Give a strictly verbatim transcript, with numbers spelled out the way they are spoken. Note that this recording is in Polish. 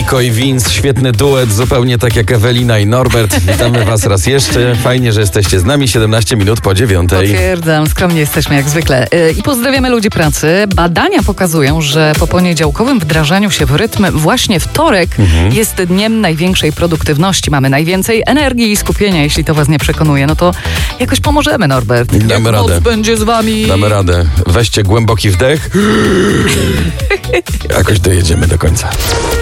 Niko i Vince, świetny duet, zupełnie tak jak Ewelina i Norbert. Witamy was raz jeszcze. Fajnie, że jesteście z nami. siedemnaście minut po dziewiątej. Potwierdzam, skromnie jesteśmy jak zwykle. I pozdrawiamy ludzi pracy. Badania pokazują, że po poniedziałkowym wdrażaniu się w rytm właśnie wtorek mhm. jest dniem największej produktywności. Mamy najwięcej energii i skupienia. Jeśli to was nie przekonuje, no to jakoś pomożemy, Norbert. Damy jak radę. Moc będzie z wami. Damy radę. Weźcie głęboki wdech. Jakoś dojedziemy do końca.